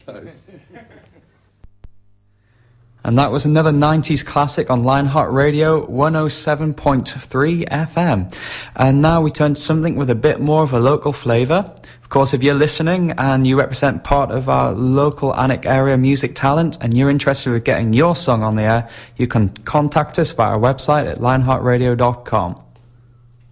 And that was another 90s classic on Lionheart Radio 107.3 FM. And now we turn to something with a bit more of a local flavour. Of course, if you're listening and you represent part of our local Alnwick area music talent and you're interested in getting your song on the air, you can contact us via our website at lionheartradio.com.